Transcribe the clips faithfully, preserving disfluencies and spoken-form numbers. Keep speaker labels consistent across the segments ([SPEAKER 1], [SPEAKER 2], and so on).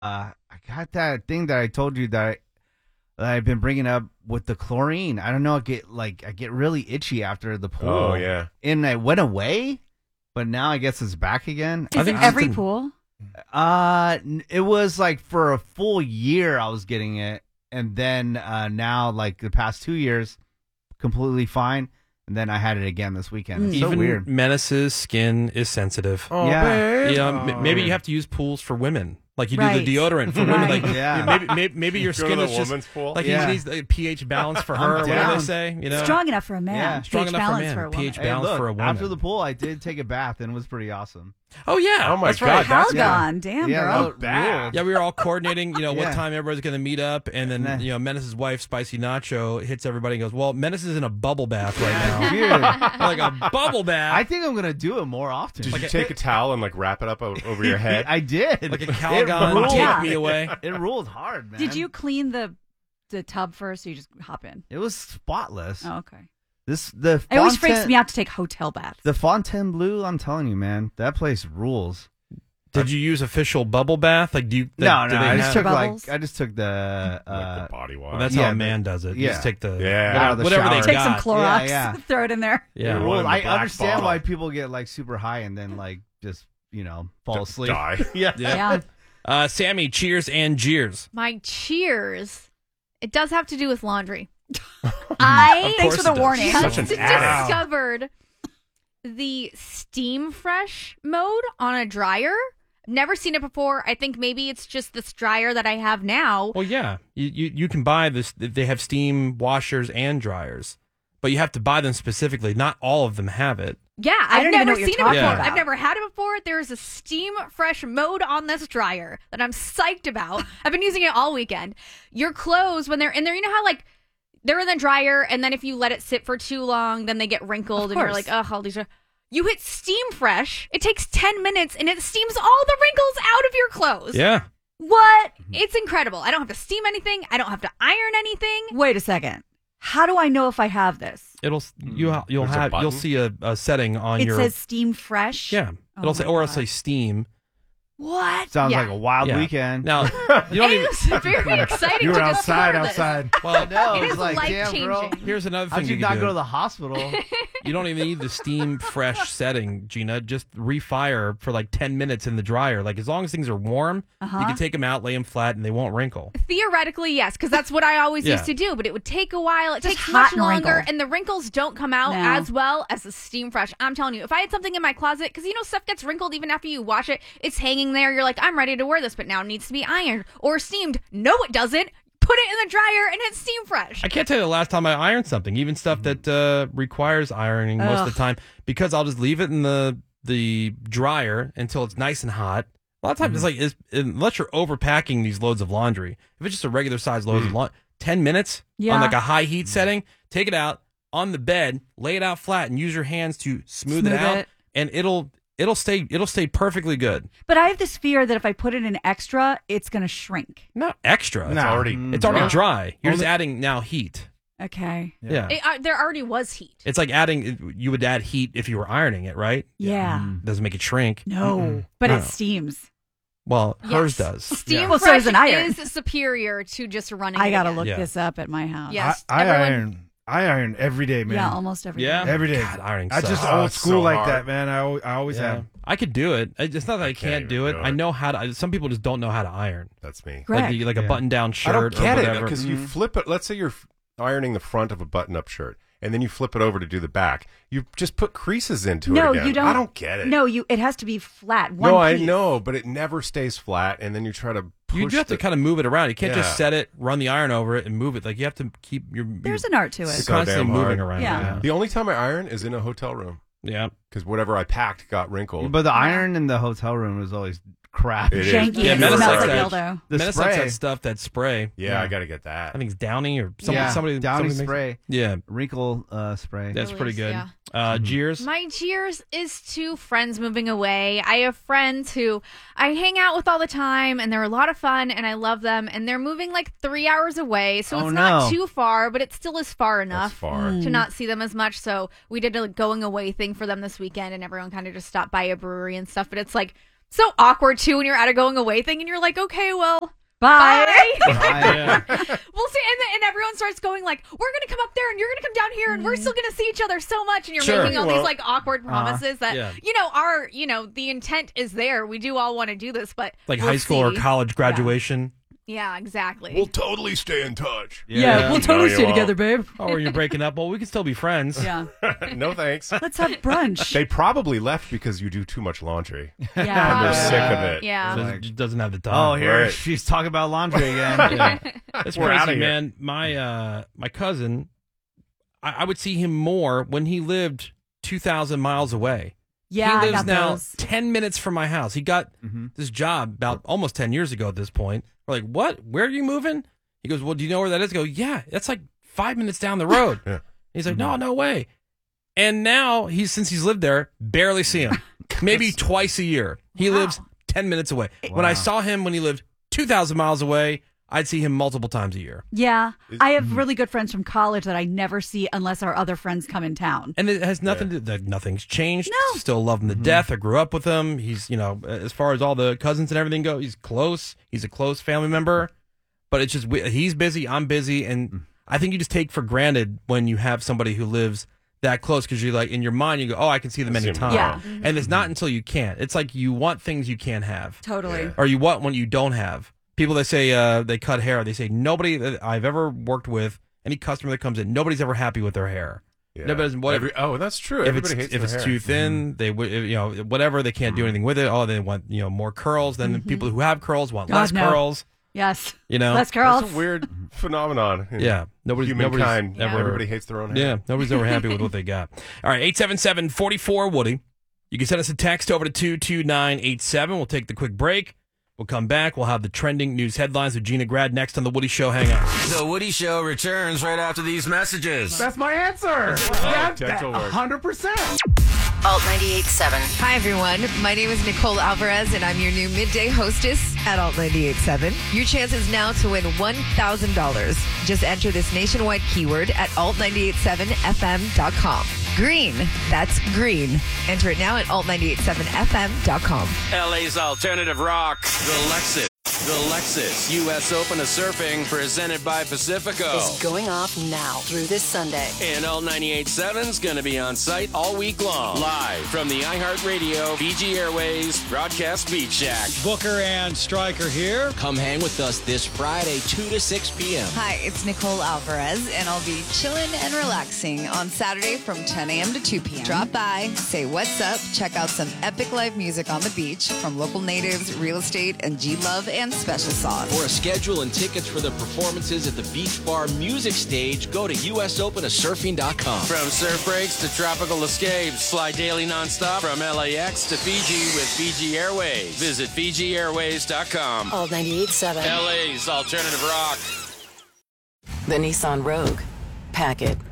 [SPEAKER 1] uh, I got that thing that I told you that, I, that I've been bringing up with the chlorine. I don't know. I get like I get really itchy after the pool.
[SPEAKER 2] Oh, yeah.
[SPEAKER 1] And it went away, but now I guess it's back again.
[SPEAKER 3] Is
[SPEAKER 1] I
[SPEAKER 3] it
[SPEAKER 1] think
[SPEAKER 3] every
[SPEAKER 1] it's-
[SPEAKER 3] pool?
[SPEAKER 1] Uh, n- it was like for a full year I was getting it, and then uh, now like the past two years, completely fine. And then I had it again this weekend. It's
[SPEAKER 4] Even
[SPEAKER 1] so weird.
[SPEAKER 4] Menace's skin is sensitive.
[SPEAKER 1] Oh, Yeah. babe.
[SPEAKER 4] yeah. m-
[SPEAKER 1] Oh.
[SPEAKER 4] Maybe you have to use pools for women. Like you
[SPEAKER 1] Right.
[SPEAKER 4] do the deodorant for women.
[SPEAKER 1] Right.
[SPEAKER 4] Like
[SPEAKER 1] Yeah.
[SPEAKER 4] maybe, maybe maybe your
[SPEAKER 2] Go to
[SPEAKER 4] skin
[SPEAKER 2] the
[SPEAKER 4] is just
[SPEAKER 2] woman's pool?
[SPEAKER 4] like
[SPEAKER 1] Yeah.
[SPEAKER 4] he needs the pH balance for
[SPEAKER 1] I'm
[SPEAKER 4] her. What do
[SPEAKER 1] down.
[SPEAKER 4] they say? You know,
[SPEAKER 3] Strong enough for a man.
[SPEAKER 1] Yeah.
[SPEAKER 4] Strong
[SPEAKER 3] pH
[SPEAKER 4] enough for a
[SPEAKER 3] balance
[SPEAKER 4] man.
[SPEAKER 3] for a woman.
[SPEAKER 4] pH
[SPEAKER 1] Hey,
[SPEAKER 4] balance
[SPEAKER 1] look,
[SPEAKER 4] for a woman.
[SPEAKER 1] after the pool, I did take a bath and it was pretty awesome.
[SPEAKER 4] Oh yeah!
[SPEAKER 2] Oh, my
[SPEAKER 4] that's
[SPEAKER 2] God,
[SPEAKER 4] Right.
[SPEAKER 2] that's-
[SPEAKER 3] Calgon, damn
[SPEAKER 1] Yeah,
[SPEAKER 3] girl.
[SPEAKER 1] that bad.
[SPEAKER 4] Yeah, we were all coordinating, you know, what
[SPEAKER 1] Yeah.
[SPEAKER 4] time everybody's going to meet up, and then,
[SPEAKER 1] Nah.
[SPEAKER 4] you know, Menace's wife, Spicy Nacho, hits everybody and goes, well, Menace is in a bubble bath right now.
[SPEAKER 1] Dude.
[SPEAKER 4] Like a bubble bath.
[SPEAKER 1] I think I'm gonna do it more often.
[SPEAKER 2] Did you take a towel and like wrap it up o- over your head?
[SPEAKER 1] I did.
[SPEAKER 4] Like a
[SPEAKER 1] It
[SPEAKER 4] Calgon,
[SPEAKER 1] ruled.
[SPEAKER 4] take me away.
[SPEAKER 1] It ruled hard, man.
[SPEAKER 3] Did you clean the the tub first, or you just hop in?
[SPEAKER 1] It was spotless.
[SPEAKER 3] Oh, okay.
[SPEAKER 1] This the
[SPEAKER 3] It always freaks
[SPEAKER 1] Fontaine-
[SPEAKER 3] me out to take hotel baths.
[SPEAKER 1] The Fontainebleau, I'm telling you, man, that place rules.
[SPEAKER 4] Did you use official bubble bath? Like, do you?
[SPEAKER 1] No,
[SPEAKER 4] like, do
[SPEAKER 1] no,
[SPEAKER 4] they
[SPEAKER 1] I just
[SPEAKER 4] have-
[SPEAKER 1] took
[SPEAKER 3] Bubbles?
[SPEAKER 1] like I just took the uh,
[SPEAKER 2] like the body wash.
[SPEAKER 4] Well, that's
[SPEAKER 1] yeah,
[SPEAKER 4] how a man
[SPEAKER 1] the-
[SPEAKER 4] does it. You
[SPEAKER 1] yeah.
[SPEAKER 4] just take the
[SPEAKER 2] Yeah.
[SPEAKER 1] Get out of the
[SPEAKER 4] whatever they
[SPEAKER 1] shower.
[SPEAKER 3] Take
[SPEAKER 4] got.
[SPEAKER 3] some Clorox,
[SPEAKER 1] Yeah, yeah.
[SPEAKER 3] throw it in there.
[SPEAKER 4] Yeah.
[SPEAKER 2] One
[SPEAKER 1] Well,
[SPEAKER 2] in the
[SPEAKER 1] I
[SPEAKER 2] black
[SPEAKER 1] understand
[SPEAKER 2] bottle.
[SPEAKER 1] why people get like super high and then like just you know fall
[SPEAKER 2] D-
[SPEAKER 1] asleep.
[SPEAKER 2] die.
[SPEAKER 1] yeah.
[SPEAKER 4] Yeah.
[SPEAKER 3] Yeah.
[SPEAKER 4] Uh, Sammy, cheers and jeers.
[SPEAKER 5] My cheers. It does have to do with laundry. I
[SPEAKER 3] Thanks for
[SPEAKER 4] course
[SPEAKER 3] the
[SPEAKER 4] it does.
[SPEAKER 3] warning.
[SPEAKER 2] Such an
[SPEAKER 5] just
[SPEAKER 2] addict.
[SPEAKER 5] discovered the steam fresh mode on a dryer. Never seen it before. I think maybe it's just this dryer that I have now.
[SPEAKER 4] Well, yeah, you, you you can buy this. They have steam washers and dryers, but you have to buy them specifically. Not all of them have it.
[SPEAKER 5] Yeah,
[SPEAKER 3] I
[SPEAKER 5] I've
[SPEAKER 3] don't even know
[SPEAKER 5] never
[SPEAKER 3] what you're
[SPEAKER 5] seen it
[SPEAKER 3] talking
[SPEAKER 5] before.
[SPEAKER 4] about.
[SPEAKER 5] I've never had it before. There's a steam fresh mode on this dryer that I'm psyched about. I've been using it all weekend. Your clothes, when they're in there, you know how like they're in the dryer, and then if you let it sit for too long, then they get wrinkled,
[SPEAKER 3] Of
[SPEAKER 5] and you're
[SPEAKER 3] course.
[SPEAKER 5] like, oh, all these are. You hit steam fresh. It takes ten minutes, and it steams all the wrinkles out of your clothes.
[SPEAKER 4] Yeah,
[SPEAKER 5] What? It's incredible. I don't have to steam anything. I don't have to iron anything.
[SPEAKER 3] Wait a second. How do I know if I have this?
[SPEAKER 4] it'll you you'll
[SPEAKER 2] There's a
[SPEAKER 4] have you'll
[SPEAKER 2] button?
[SPEAKER 4] see a, a setting on
[SPEAKER 3] It
[SPEAKER 4] your
[SPEAKER 3] says steam fresh.
[SPEAKER 4] yeah.
[SPEAKER 3] Oh
[SPEAKER 4] It'll say
[SPEAKER 3] my
[SPEAKER 4] or it'll
[SPEAKER 3] God.
[SPEAKER 4] say steam.
[SPEAKER 3] What?
[SPEAKER 1] Sounds
[SPEAKER 5] Yeah.
[SPEAKER 1] like a wild
[SPEAKER 4] Yeah.
[SPEAKER 1] weekend.
[SPEAKER 4] Now you
[SPEAKER 5] And
[SPEAKER 4] don't
[SPEAKER 5] it
[SPEAKER 4] even.
[SPEAKER 5] was very exciting
[SPEAKER 1] you
[SPEAKER 5] to
[SPEAKER 1] were outside,
[SPEAKER 5] discover this.
[SPEAKER 1] outside.
[SPEAKER 4] Well,
[SPEAKER 1] no,
[SPEAKER 5] It
[SPEAKER 1] it's
[SPEAKER 5] is
[SPEAKER 1] like damn, girl.
[SPEAKER 5] life-changing.
[SPEAKER 4] here's another thing
[SPEAKER 1] How'd you
[SPEAKER 4] you
[SPEAKER 1] not
[SPEAKER 4] can do.
[SPEAKER 1] go to the hospital?
[SPEAKER 4] You don't even need the steam fresh setting, Gina. Just refire for like ten minutes in the dryer. Like as long as things are warm,
[SPEAKER 3] Uh-huh.
[SPEAKER 4] you can take them out, lay them flat, and they won't wrinkle.
[SPEAKER 5] Theoretically, yes, because that's what I always
[SPEAKER 4] Yeah.
[SPEAKER 5] used to do. But it would take a while. It
[SPEAKER 3] Just
[SPEAKER 5] takes
[SPEAKER 3] hot
[SPEAKER 5] much
[SPEAKER 3] and
[SPEAKER 5] longer,
[SPEAKER 3] wrinkle.
[SPEAKER 5] and the wrinkles don't come out
[SPEAKER 3] No.
[SPEAKER 5] as well as the steam fresh. I'm telling you, if I had something in my closet, because you know stuff gets wrinkled even after you wash it, it's hanging there. You're like, I'm ready to wear this, but now it needs to be ironed or steamed. No, it doesn't. Put it in the dryer, and it's steam fresh.
[SPEAKER 4] I can't tell you the last time I ironed something, even stuff that uh, requires ironing most of
[SPEAKER 3] Ugh.
[SPEAKER 4] the time, because I'll just leave it in the the dryer until it's nice and hot. A lot of times it's like, it's, unless you're overpacking these loads of laundry, if it's just a regular size load of laundry, ten minutes
[SPEAKER 3] Yeah.
[SPEAKER 4] on like a high heat setting, take it out on the bed, lay it out flat, and use your hands to smooth,
[SPEAKER 3] Smooth
[SPEAKER 4] it out,
[SPEAKER 3] it.
[SPEAKER 4] and it'll it'll stay it'll stay perfectly good.
[SPEAKER 3] But I have this fear that if I put it in extra, it's going to shrink.
[SPEAKER 4] Not extra.
[SPEAKER 2] It's
[SPEAKER 1] Nah.
[SPEAKER 2] already
[SPEAKER 1] Mm.
[SPEAKER 4] It's already
[SPEAKER 2] dry.
[SPEAKER 4] dry. You're just
[SPEAKER 1] Only-
[SPEAKER 4] adding now heat.
[SPEAKER 3] Okay.
[SPEAKER 4] Yeah.
[SPEAKER 5] It, uh, there already was heat.
[SPEAKER 4] It's like adding, you would add heat if you were ironing it, right?
[SPEAKER 3] Yeah.
[SPEAKER 4] Doesn't make it shrink.
[SPEAKER 3] No. But
[SPEAKER 4] No.
[SPEAKER 3] it steams.
[SPEAKER 4] Well, hers
[SPEAKER 5] Yes.
[SPEAKER 4] does.
[SPEAKER 5] Steam
[SPEAKER 3] Well, so
[SPEAKER 5] fresh
[SPEAKER 3] does an iron.
[SPEAKER 5] is superior to just running.
[SPEAKER 3] I
[SPEAKER 5] it
[SPEAKER 3] got to
[SPEAKER 5] again.
[SPEAKER 3] look
[SPEAKER 4] Yeah.
[SPEAKER 3] this up at my house.
[SPEAKER 5] Yes,
[SPEAKER 6] I, I
[SPEAKER 5] everyone-
[SPEAKER 6] iron. I iron every day, man.
[SPEAKER 3] Yeah, almost every
[SPEAKER 4] Yeah?
[SPEAKER 3] day.
[SPEAKER 6] every day.
[SPEAKER 4] God, ironing
[SPEAKER 6] I
[SPEAKER 4] sucks.
[SPEAKER 6] just
[SPEAKER 2] Oh,
[SPEAKER 6] old
[SPEAKER 2] it's
[SPEAKER 6] school
[SPEAKER 2] so
[SPEAKER 6] like
[SPEAKER 2] hard.
[SPEAKER 6] that, man. I, al- I always
[SPEAKER 4] Yeah.
[SPEAKER 6] have.
[SPEAKER 4] I could do it. I- It's not that I,
[SPEAKER 2] can't
[SPEAKER 4] can't
[SPEAKER 2] even
[SPEAKER 4] do it.
[SPEAKER 2] do
[SPEAKER 4] I
[SPEAKER 2] it.
[SPEAKER 4] know how to. I- Some people just don't know how to iron.
[SPEAKER 2] That's me.
[SPEAKER 3] Greg.
[SPEAKER 4] Like, the- like a
[SPEAKER 1] Yeah.
[SPEAKER 4] button-down shirt
[SPEAKER 2] I don't get
[SPEAKER 4] or
[SPEAKER 2] it
[SPEAKER 4] whatever.
[SPEAKER 2] because you flip it. Let's say you're f- ironing the front of a button-up shirt, and then you flip it over to do the back. You just put creases into
[SPEAKER 3] No,
[SPEAKER 2] it again.
[SPEAKER 3] you don't.
[SPEAKER 2] I don't get it.
[SPEAKER 3] No, you. It has to be flat. One
[SPEAKER 2] no, I
[SPEAKER 3] piece.
[SPEAKER 2] know, but it never stays flat, and then you try to push
[SPEAKER 4] You do have
[SPEAKER 2] the,
[SPEAKER 4] to kind of move it around. You can't
[SPEAKER 2] Yeah.
[SPEAKER 4] just set it, run the iron over it, and move it. Like you have to keep your.
[SPEAKER 3] There's
[SPEAKER 4] you're,
[SPEAKER 3] an art to it.
[SPEAKER 4] you're
[SPEAKER 2] So
[SPEAKER 4] constantly
[SPEAKER 2] damn
[SPEAKER 4] moving
[SPEAKER 2] hard.
[SPEAKER 4] around.
[SPEAKER 3] Yeah.
[SPEAKER 2] The only time I iron is in a hotel room
[SPEAKER 4] Yeah.
[SPEAKER 2] because whatever I packed got wrinkled.
[SPEAKER 1] But the iron in the hotel room is always crap.
[SPEAKER 2] It is.
[SPEAKER 3] Janky.
[SPEAKER 4] Yeah,
[SPEAKER 3] it
[SPEAKER 4] Menace
[SPEAKER 3] smells
[SPEAKER 4] likes
[SPEAKER 3] like
[SPEAKER 4] that.
[SPEAKER 3] dildo.
[SPEAKER 1] The
[SPEAKER 4] Menace likes
[SPEAKER 1] spray.
[SPEAKER 4] that stuff, that spray.
[SPEAKER 2] yeah,
[SPEAKER 1] Yeah.
[SPEAKER 2] I got to get that.
[SPEAKER 4] I think it's Downy or somebody.
[SPEAKER 1] yeah,
[SPEAKER 4] somebody
[SPEAKER 1] Downy
[SPEAKER 4] somebody makes-
[SPEAKER 1] spray,
[SPEAKER 4] Yeah,
[SPEAKER 1] wrinkle uh, spray.
[SPEAKER 4] that's pretty
[SPEAKER 5] Release,
[SPEAKER 4] good.
[SPEAKER 5] yeah.
[SPEAKER 4] Uh,
[SPEAKER 1] Mm-hmm.
[SPEAKER 4] Jeers.
[SPEAKER 5] My cheers is to friends moving away. I have friends who I hang out with all the time, and they're a lot of fun, and I love them. And they're moving like three hours away, so
[SPEAKER 1] Oh,
[SPEAKER 5] it's not
[SPEAKER 1] no.
[SPEAKER 5] too far, but it still is far
[SPEAKER 2] That's
[SPEAKER 5] enough
[SPEAKER 2] far.
[SPEAKER 3] Mm.
[SPEAKER 5] to not see them as much. So we did a going away thing for them this weekend, and everyone kind of just stopped by a brewery and stuff. But it's like so awkward too when you're at a going away thing and you're like, okay, well,
[SPEAKER 3] Bye.
[SPEAKER 5] bye.
[SPEAKER 1] Yeah.
[SPEAKER 5] We'll see. And, then, and everyone starts going like, we're going to come up there and you're going to come down here and we're still going to see each other so much. And you're
[SPEAKER 4] Sure.
[SPEAKER 5] making all
[SPEAKER 2] Well,
[SPEAKER 5] these like awkward promises that,
[SPEAKER 4] Yeah.
[SPEAKER 5] you know, our, you know, the intent is there. We do all want to do this, but
[SPEAKER 4] Like
[SPEAKER 5] we'll
[SPEAKER 4] high school or
[SPEAKER 5] see.
[SPEAKER 4] college graduation.
[SPEAKER 5] Yeah, exactly.
[SPEAKER 2] We'll totally stay in touch.
[SPEAKER 3] Yeah, we'll
[SPEAKER 2] No,
[SPEAKER 3] totally
[SPEAKER 2] you
[SPEAKER 3] stay
[SPEAKER 2] won't.
[SPEAKER 3] together, babe.
[SPEAKER 4] Oh, you're breaking up? Well, we can still be friends.
[SPEAKER 3] Yeah.
[SPEAKER 2] No thanks.
[SPEAKER 3] Let's have brunch.
[SPEAKER 2] They probably left because you do too much laundry. And
[SPEAKER 3] Yeah.
[SPEAKER 2] they're sick of it.
[SPEAKER 5] Yeah.
[SPEAKER 4] Doesn't, just doesn't have the time.
[SPEAKER 1] Oh, here
[SPEAKER 2] Right.
[SPEAKER 1] she's talking about laundry again.
[SPEAKER 4] Yeah. That's
[SPEAKER 2] We're outta
[SPEAKER 4] crazy,
[SPEAKER 2] here.
[SPEAKER 4] man. My uh, my cousin, I, I would see him more when he lived two thousand miles away.
[SPEAKER 3] Yeah,
[SPEAKER 4] he
[SPEAKER 3] I
[SPEAKER 4] lives
[SPEAKER 3] got
[SPEAKER 4] now
[SPEAKER 3] those.
[SPEAKER 4] ten minutes from my house. He got
[SPEAKER 1] Mm-hmm.
[SPEAKER 4] this job about almost ten years ago at this point. We're like, what? Where are you moving? He goes, well, do you know where that is? I go, yeah, that's like five minutes down the road.
[SPEAKER 2] Yeah.
[SPEAKER 4] He's like, no, no way. And now he's since he's lived there, barely see him. Maybe twice a year. He
[SPEAKER 3] Wow.
[SPEAKER 4] lives ten minutes away. When I
[SPEAKER 1] Wow.
[SPEAKER 4] saw him when he lived two thousand miles away, I'd see him multiple times a year.
[SPEAKER 3] Yeah. I have really good friends from college that I never see unless our other friends come in town.
[SPEAKER 4] And it has nothing to that nothing's changed.
[SPEAKER 3] No.
[SPEAKER 4] Still love him to death. I grew up with him. He's, you know, as far as all the cousins and everything go, he's close. He's a close family member. But it's just we- he's busy, I'm busy, and I think you just take for granted when you have somebody who lives that close because you're like in your mind you go, oh, I can see them
[SPEAKER 2] I see him
[SPEAKER 4] anytime.
[SPEAKER 3] Yeah.
[SPEAKER 4] And it's not until you can't. It's like you want things you can't have,
[SPEAKER 3] Totally.
[SPEAKER 2] Yeah.
[SPEAKER 4] or you want what you don't have. People that say uh, they cut hair, they say nobody that I've ever worked with, any customer that comes in, nobody's ever happy with their hair.
[SPEAKER 2] Yeah.
[SPEAKER 4] Nobody's what
[SPEAKER 2] Every- oh, that's true.
[SPEAKER 4] if
[SPEAKER 2] Everybody
[SPEAKER 4] it's
[SPEAKER 2] hates
[SPEAKER 4] if
[SPEAKER 2] their
[SPEAKER 4] it's
[SPEAKER 2] hair.
[SPEAKER 4] too thin, they would you know whatever they can't do anything with it. Oh, they want you know more curls. Then the people who have curls want
[SPEAKER 3] God,
[SPEAKER 4] less
[SPEAKER 3] no.
[SPEAKER 4] curls.
[SPEAKER 3] Yes.
[SPEAKER 4] You know,
[SPEAKER 3] Let's girls.
[SPEAKER 2] That's a weird phenomenon. in
[SPEAKER 4] yeah. Nobody's
[SPEAKER 2] Humankind.
[SPEAKER 4] nobody's ever
[SPEAKER 2] Everybody hates their own hair.
[SPEAKER 4] yeah. Nobody's ever happy with what they got. All right, eight seven seven four four Woody. You can send us a text over to two two nine eight seven. We'll take the quick break. We'll come back. We'll have the trending news headlines with Gina Grad next on the Woody Show. Hang on.
[SPEAKER 7] The Woody Show returns right after these messages.
[SPEAKER 6] That's my answer.
[SPEAKER 2] Oh, dental work.
[SPEAKER 6] one hundred percent.
[SPEAKER 8] Alt ninety-eight point seven.
[SPEAKER 9] Hi, everyone. My name is Nicole Alvarez, and I'm your new midday hostess at Alt ninety-eight point seven. Your chance is now to win one thousand dollars. Just enter this nationwide keyword at alt nine eight seven f m dot com. Green. That's green. Enter it now at alt nine eight seven f m dot com.
[SPEAKER 7] L A's alternative rock, the Lexus. The Lexus U S Open of Surfing, presented by Pacifico.
[SPEAKER 8] Is going off now through this Sunday.
[SPEAKER 7] And Alt ninety-eight point seven's going to be on site all week long. Live from the iHeartRadio, Fiji Airways, Broadcast Beach Shack.
[SPEAKER 10] Booker and Stryker here.
[SPEAKER 11] Come hang with us this Friday, two to six p.m.
[SPEAKER 9] Hi, it's Nicole Alvarez, and I'll be chilling and relaxing on Saturday from ten a.m. to two p.m. Drop by, say what's up, check out some epic live music on the beach from local natives, real estate, and G-Love and Special Sauce.
[SPEAKER 11] For a schedule and tickets for the performances at the Beach Bar Music Stage, go to u s open of surfing dot com.
[SPEAKER 7] From surf breaks to tropical escapes, fly daily nonstop from L A X to Fiji with Fiji Airways. Visit Fiji Airways dot com.
[SPEAKER 8] Alt ninety-eight point seven.
[SPEAKER 7] L A's alternative rock.
[SPEAKER 8] The Nissan Rogue. Pack it.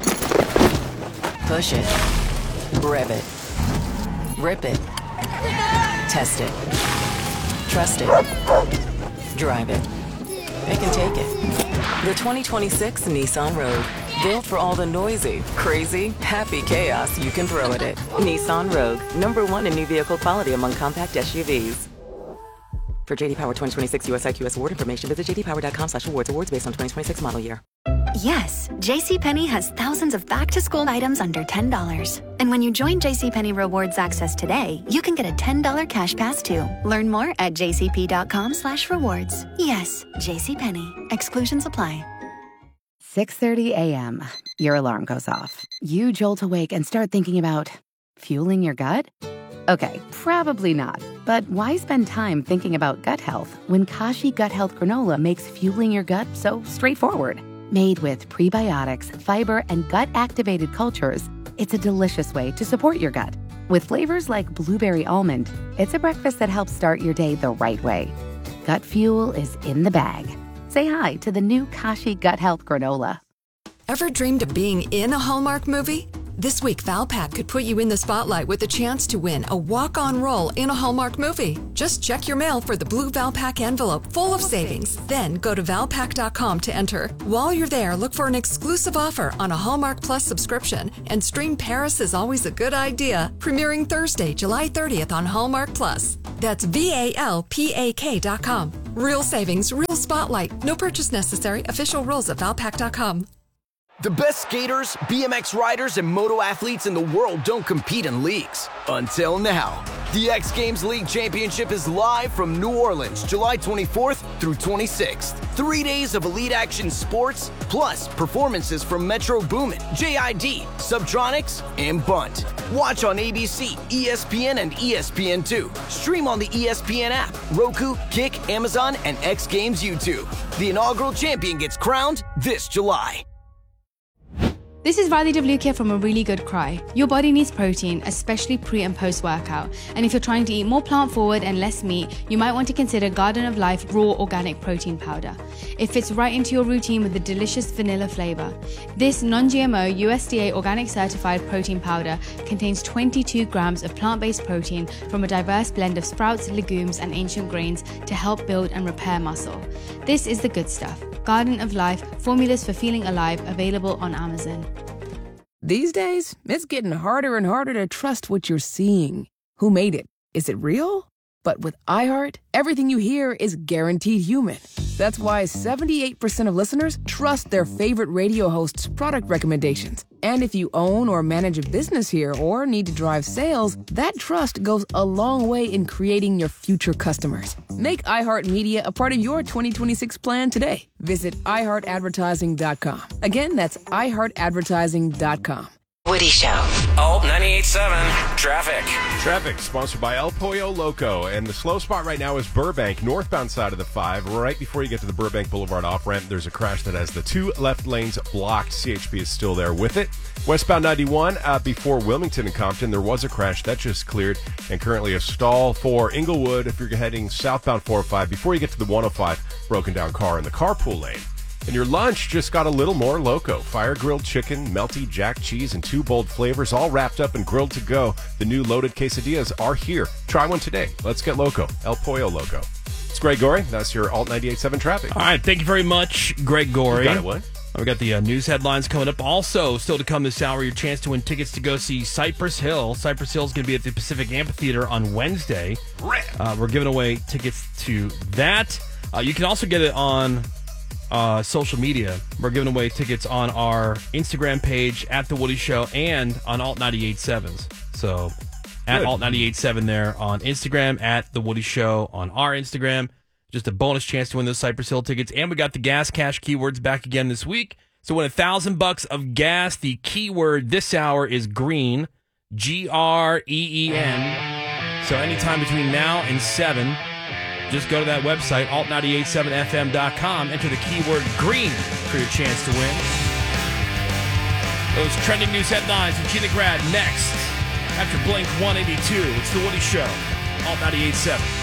[SPEAKER 8] Push it. Rev it. Rip it. Test it. Trust it. Drive it. It can take it. The twenty twenty-six Nissan Rogue. Built for all the noisy, crazy, happy chaos you can throw at it. Nissan Rogue. Number one in new vehicle quality among compact S U Vs. For J D Power twenty twenty-six U S I Q S award information, visit j d power dot com slash awards. Awards based on twenty twenty-six model year.
[SPEAKER 12] Yes, JCPenney has thousands of back-to-school items under ten dollars. And when you join JCPenney Rewards Access today, you can get a ten dollars cash pass too. Learn more at j c p dot com slash rewards. Yes, JCPenney. Exclusions apply.
[SPEAKER 13] six thirty a.m. Your alarm goes off. You jolt awake and start thinking about fueling your gut? Okay, probably not. But why spend time thinking about gut health when Kashi Gut Health Granola makes fueling your gut so straightforward? Made with prebiotics, fiber, and gut-activated cultures, it's a delicious way to support your gut. With flavors like blueberry almond, it's a breakfast that helps start your day the right way. Gut fuel is in the bag. Say hi to the new Kashi Gut Health Granola.
[SPEAKER 14] Ever dreamed of being in a Hallmark movie? This week, Valpak could put you in the spotlight with a chance to win a walk-on role in a Hallmark movie. Just check your mail for the blue Valpak envelope full of savings. Then go to valpak dot com to enter. While you're there, look for an exclusive offer on a Hallmark Plus subscription and stream Paris is Always a Good Idea, premiering Thursday, July thirtieth on Hallmark Plus. That's V A L P A K dot com. Real savings, real spotlight. No purchase necessary. Official rules at valpak dot com.
[SPEAKER 15] The best skaters, B M X riders, and moto athletes in the world don't compete in leagues. Until now. The X Games League Championship is live from New Orleans, July twenty-fourth through twenty-sixth. Three days of elite action sports, plus performances from Metro Boomin, J I D, Subtronics, and Bunt. Watch on A B C, E S P N, and E S P N two. Stream on the E S P N app, Roku, Kick, Amazon, and X Games YouTube. The inaugural champion gets crowned this July.
[SPEAKER 16] This is Riley DeVluke from A Really Good Cry. Your body needs protein, especially pre and post workout. And if you're trying to eat more plant forward and less meat, you might want to consider Garden of Life Raw Organic Protein Powder. It fits right into your routine with a delicious vanilla flavor. This non-G M O U S D A organic certified protein powder contains twenty-two grams of plant-based protein from a diverse blend of sprouts, legumes, and ancient grains to help build and repair muscle. This is the good stuff. Garden of Life, formulas for feeling alive, available on Amazon.
[SPEAKER 17] These days, it's getting harder and harder to trust what you're seeing. Who made it? Is it real? But with iHeart, everything you hear is guaranteed human. That's why seventy-eight percent of listeners trust their favorite radio host's product recommendations. And if you own or manage a business here or need to drive sales, that trust goes a long way in creating your future customers. Make iHeartMedia a part of your twenty twenty-six plan today. Visit i heart advertising dot com. Again, that's i heart advertising dot com.
[SPEAKER 8] Woody Show.
[SPEAKER 7] Alt ninety-eight point seven Traffic.
[SPEAKER 2] Traffic sponsored by El Pollo Loco. And the slow spot right now is Burbank, northbound side of the five. Right before you get to the Burbank Boulevard off-ramp, there's a crash that has the two left lanes blocked. C H P is still there with it. Westbound ninety-one, uh, before Wilmington and Compton, there was a crash that just cleared. And currently a stall for Inglewood if you're heading southbound four oh five. Before you get to the one oh five, broken down car in the carpool lane. And your lunch just got a little more loco. Fire-grilled chicken, melty jack cheese, and two bold flavors all wrapped up and grilled to go. The new loaded quesadillas are here. Try one today. Let's get loco. El Pollo Loco. It's Greg Gorey. That's your Alt ninety-eight point seven traffic.
[SPEAKER 4] All right, thank you very much, Greg Gorey.
[SPEAKER 2] You got it, what?
[SPEAKER 4] We got the uh, news headlines coming up. Also, still to come this hour, your chance to win tickets to go see Cypress Hill. Cypress Hill is going to be at the Pacific Amphitheater on Wednesday. Uh, we're giving away tickets to that. Uh, you can also get it on uh, social media. We're giving away tickets on our Instagram page at The Woody Show and on Alt ninety-eight point sevens. So at
[SPEAKER 2] Good.
[SPEAKER 4] Alt ninety-eight point seven there on Instagram, at The Woody Show on our Instagram. Just a bonus chance to win those Cypress Hill tickets. And we got the gas cash keywords back again this week. So win a thousand bucks of gas. The keyword this hour is green. G R E E N. So anytime between now and seven, just go to that website, alt nine eight seven f m dot com. Enter the keyword green for your chance to win. Those trending news headlines with Gina Grad next. After Blink one eighty-two, it's The Woody Show. Alt ninety-eight point seven.